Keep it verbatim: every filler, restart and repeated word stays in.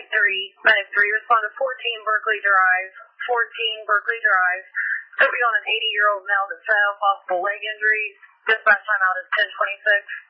three, nine three, respond to fourteen Berkeley Drive, fourteen Berkeley Drive. Could be on an eighty-year-old male that fell, possible leg injuries. Dispatch time out is ten twenty-six.